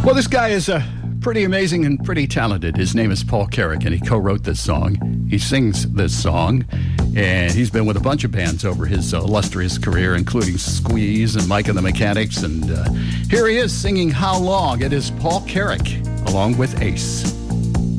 Well, this guy is pretty amazing and pretty talented. His name is Paul Carrack, and he co-wrote this song. He sings this song, and he's been with a bunch of bands over his illustrious career, including Squeeze and Mike and the Mechanics. And here he is singing How Long. It is Paul Carrack, along with Ace.